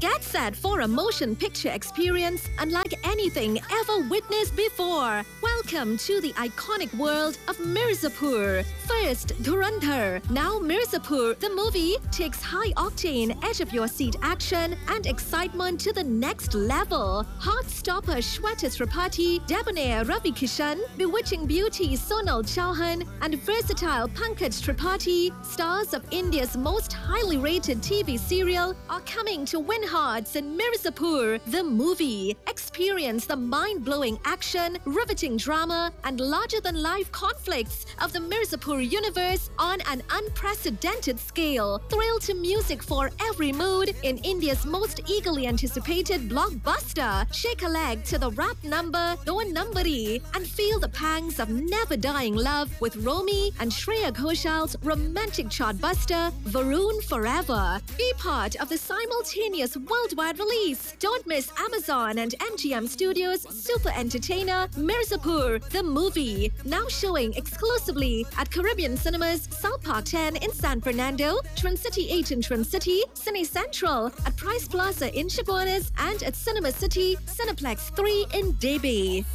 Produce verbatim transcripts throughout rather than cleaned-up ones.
Get set for a motion picture experience unlike anything ever witnessed before. Welcome to the iconic world of Mirzapur. First, Dhurandhar. Now Mirzapur, the movie, takes high-octane, edge-of-your-seat action and excitement to the next level. Heartstopper Shweta Tripathi, debonair Ravi Kishan, bewitching beauty Sonal Chauhan, and versatile Pankaj Tripathi, stars of India's most highly rated T V serial, are coming to win hearts in Mirzapur, the movie. Experience the mind-blowing action, riveting drama, and larger-than-life conflicts of the Mirzapur universe on an unprecedented scale. Thrill to music for every mood in India's most eagerly anticipated blockbuster. Shake a leg to the rap number Do Numbari and feel the pangs of never-dying love with Romy and Shreya Ghoshal's romantic chartbuster Varun Forever. Be part of the simultaneous worldwide release. Don't miss Amazon and M G M Studios' super entertainer Mirzapur, the movie. Now showing exclusively at Caribbean Cinemas, South Park ten in San Fernando, Trincity eight in Trincity, Cine Central, at Price Plaza in Chaguanas, and at Cinema City, Cineplex three in Debe.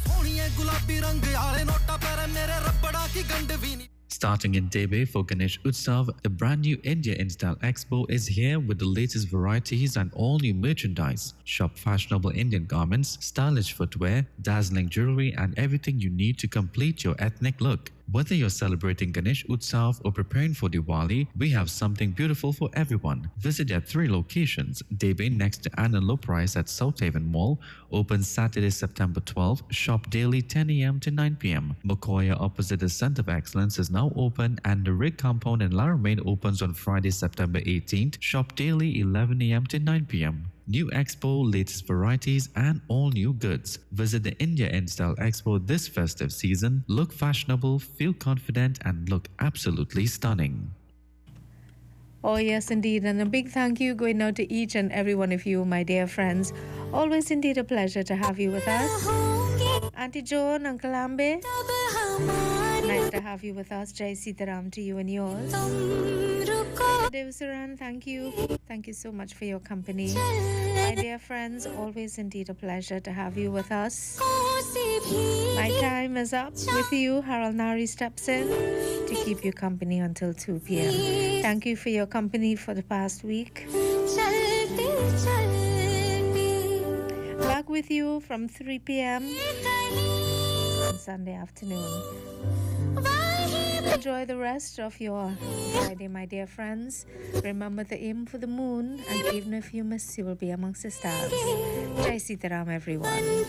Starting in Debe for Ganesh Utsav, the brand new India InStyle Expo is here with the latest varieties and all new merchandise. Shop fashionable Indian garments, stylish footwear, dazzling jewelry, and everything you need to complete your ethnic look. Whether you're celebrating Ganesh Utsav or preparing for Diwali, we have something beautiful for everyone. Visit at three locations: Debe next to Anna Low Price at South Haven Mall, open Saturday, September twelfth, shop daily ten a m to nine p m Mokoya opposite the Center of Excellence is now open, and the Rig Compound in Laramane opens on Friday, September eighteenth, shop daily eleven a m to nine p m New Expo, latest varieties, and all new goods. Visit the India InStyle Expo this festive season. Look fashionable, feel confident, and look absolutely stunning. Oh, yes, indeed. And a big thank you going out to each and every one of you, my dear friends. Always indeed a pleasure to have you with us. Auntie Joan, Uncle Ambe, nice to have you with us. Jai Sitaram to you and yours. Devasuran, thank you. Thank you so much for your company. My dear friends, always indeed a pleasure to have you with us. My time is up with you. Haral Nari steps in to keep you company until two p m Thank you for your company for the past week. Back with you from three p m on Sunday afternoon. Enjoy the rest of your Friday, my dear friends. Remember the aim for the moon, and even if you miss, you will be amongst the stars. Jai Sitaram, everyone.